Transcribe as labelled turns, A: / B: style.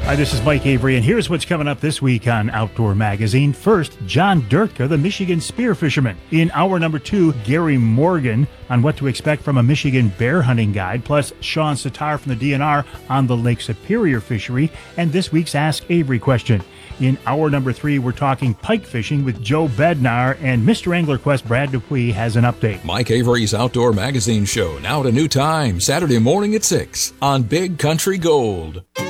A: Hi, this is Mike Avery, and here's what's coming up this week on Outdoor Magazine. First, John Durtka, the Michigan spear fisherman. In hour number 2, Gary Morgan on what to expect from a Michigan bear hunting guide, plus Sean Sitar from the DNR on the Lake Superior fishery, and this week's Ask Avery question. In hour number 3, we're talking pike fishing with Joe Bednar, and Mr. Angler Quest Brad Dupuis has an update.
B: Mike Avery's Outdoor Magazine show, now at a new time, Saturday morning at 6 on Big Country Gold.